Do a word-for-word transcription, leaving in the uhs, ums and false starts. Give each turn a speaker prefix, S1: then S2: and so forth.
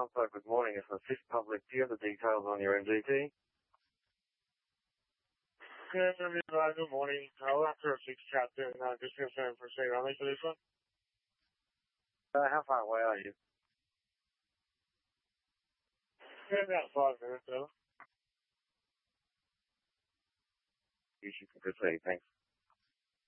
S1: Alpha, good morning. It's the fifth public. Do you have the details on your M D T?
S2: Yes, uh, good morning. Uh, after a six captain, uh, just concerned for Saint Raleigh for this one.
S1: Uh, how far away are you?
S2: Yeah, about five minutes, though.
S1: You should proceed, thanks.